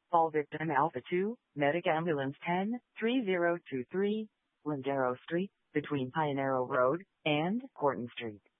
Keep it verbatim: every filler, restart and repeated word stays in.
Call victim Alpha two, Medic Ambulance ten, three zero two three, Lindero Street, between Pioneer Road and Horton Street.